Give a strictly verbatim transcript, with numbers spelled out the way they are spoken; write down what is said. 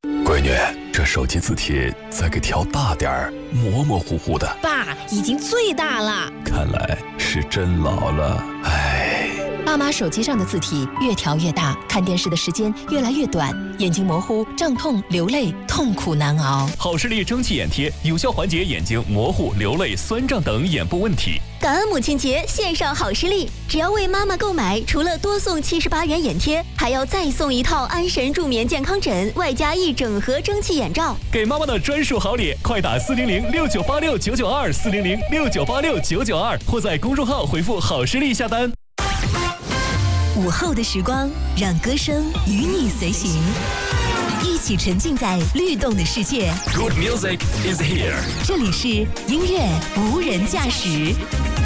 闺女，这手机字体再给调大点儿，模模糊糊的。 爸，已经最大了。 看来是真老了，唉。 爸妈手机上的字体越调越大，看电视的时间越来越短，眼睛模糊、胀痛、流泪，痛苦难熬。 好视力蒸汽眼贴有效缓解眼睛模糊、流泪、酸胀等眼部问题。 感恩母亲节，献上好视力，只要为妈妈购买，除了多送七十八元眼贴，还要再送一套安神助眠健康枕，外加一整盒蒸汽眼罩。 给妈妈的专属好礼，快打四零零六九八六九九二四零零六九八六九九二，或在公众号回复好视力下单。 午后的时光，让歌声与你随行，一起沉浸在律动的世界。 Good music is here。 这里是音乐无人驾驶。